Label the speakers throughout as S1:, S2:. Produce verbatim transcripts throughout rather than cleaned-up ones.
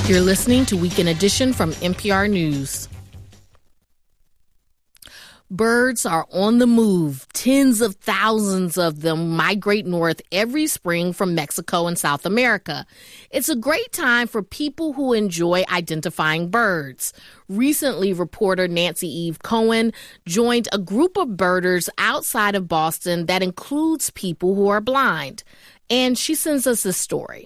S1: You're listening to Weekend Edition from N P R News. Birds are on the move. Tens of thousands of them migrate north every spring from Mexico and South America. It's a great time for people who enjoy identifying birds. Recently, reporter Nancy Eve Cohen joined a group of birders outside of Boston that includes people who are blind. And she sends us this story.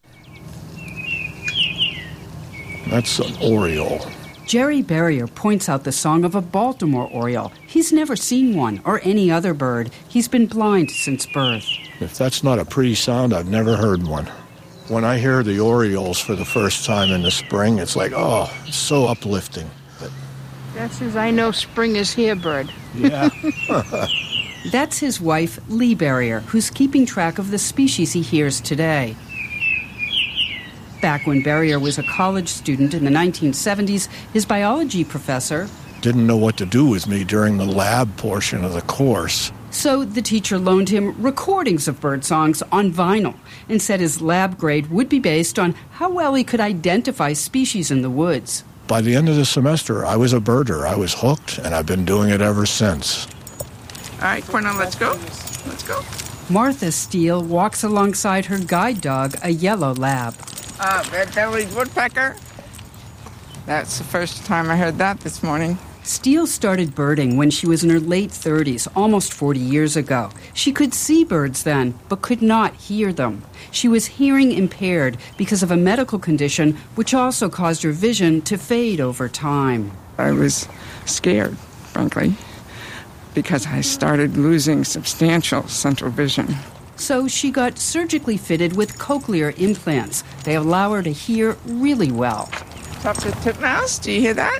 S2: That's an oriole.
S3: Jerry Barrier points out the song of a Baltimore oriole. He's never seen one or any other bird. He's been blind since birth.
S2: If that's not a pretty sound, I've never heard one. When I hear the orioles for the first time in the spring, it's like, oh, it's so uplifting. But
S4: that's as I know spring is here, bird.
S2: Yeah.
S3: That's his wife, Lee Barrier, who's keeping track of the species he hears today. Back when Barrier was a college student in the nineteen seventies, his biology professor
S2: didn't know what to do with me during the lab portion of the course.
S3: So the teacher loaned him recordings of bird songs on vinyl and said his lab grade would be based on how well he could identify species in the woods.
S2: By the end of the semester, I was a birder. I was hooked, and I've been doing it ever since.
S4: All right, Cornell, let's go. Let's go.
S3: Martha Steele walks alongside her guide dog, a yellow lab.
S4: Uh, red-bellied woodpecker. That's the first time I heard that this morning.
S3: Steele started birding when she was in her late thirties, almost forty years ago. She could see birds then, but could not hear them. She was hearing impaired because of a medical condition which also caused her vision to fade over time.
S4: I was scared, frankly, because I started losing substantial central vision.
S3: So she got surgically fitted with cochlear implants. They allow her to hear really well.
S4: Up to titmouse, do you hear that?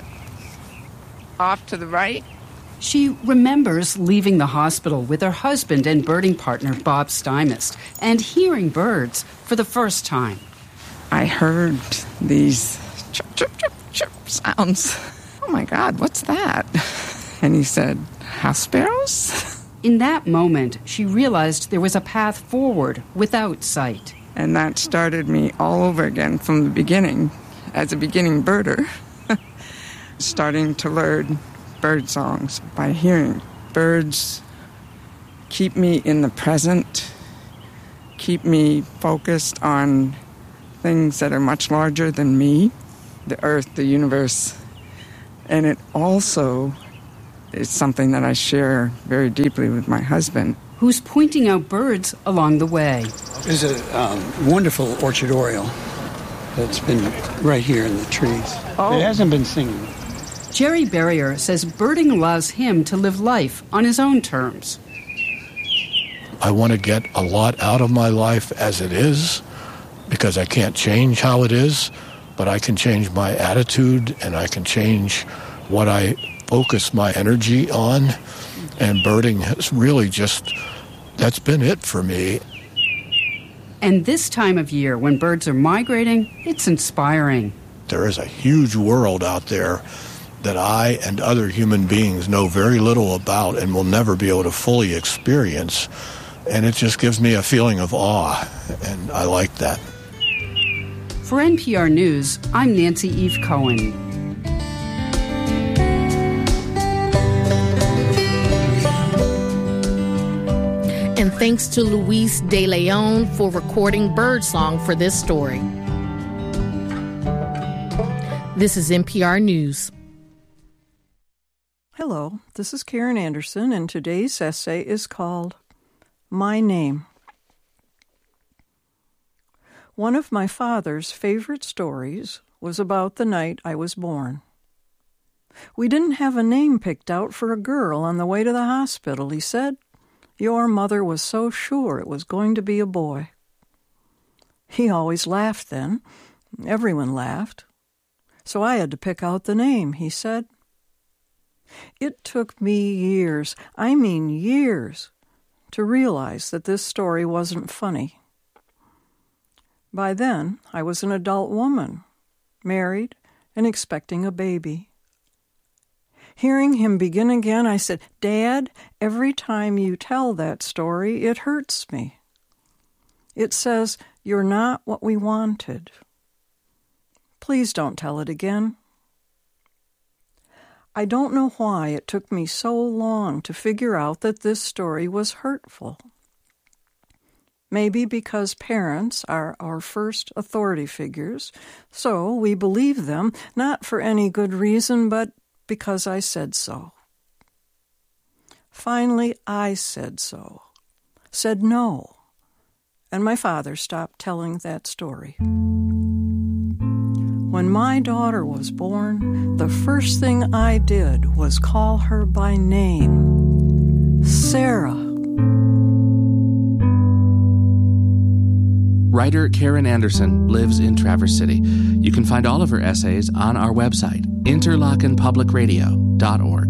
S4: Off to the right.
S3: She remembers leaving the hospital with her husband and birding partner, Bob Stymist, and hearing birds for the first time.
S4: I heard these chirp, chirp, chirp, chirp sounds. Oh, my God, what's that? And he said, house sparrows?
S3: In that moment, she realized there was a path forward without sight.
S4: And that started me all over again from the beginning, as a beginning birder, starting to learn bird songs by hearing. Birds keep me in the present, keep me focused on things that are much larger than me, the earth, the universe. And it also is something that I share very deeply with my husband,
S3: who's pointing out birds along the way.
S5: There's a um, wonderful orchard oriole that's been right here in the trees. Oh. It hasn't been singing.
S3: Jerry Barrier says birding allows him to live life on his own terms.
S2: I want to get a lot out of my life as it is, because I can't change how it is, but I can change my attitude and I can change what I focus my energy on. And birding has really just, that's been it for me.
S3: And this time of year, when birds are migrating, it's inspiring.
S2: There is a huge world out there that I and other human beings know very little about and will never be able to fully experience. And it just gives me a feeling of awe, and I like that.
S3: For N P R News, I'm Nancy Eve Cohen.
S1: And thanks to Luis De Leon for recording birdsong for this story. This is N P R News.
S6: Hello, this is Karen Anderson, and today's essay is called My Name. One of my father's favorite stories was about the night I was born. We didn't have a name picked out for a girl on the way to the hospital, he said. Your mother was so sure it was going to be a boy. He always laughed then. Everyone laughed. So I had to pick out the name, he said. It took me years, I mean years, to realize that this story wasn't funny. By then, I was an adult woman, married and expecting a baby. Hearing him begin again, I said, Dad, every time you tell that story, it hurts me. It says, you're not what we wanted. Please don't tell it again. I don't know why it took me so long to figure out that this story was hurtful. Maybe because parents are our first authority figures, so we believe them, not for any good reason, but because I said so. Finally, I said so, said no, and my father stopped telling that story. When my daughter was born, the first thing I did was call her by name, Sarah.
S7: Writer Karen Anderson lives in Traverse City. You can find all of her essays on our website, interlochen public radio dot org.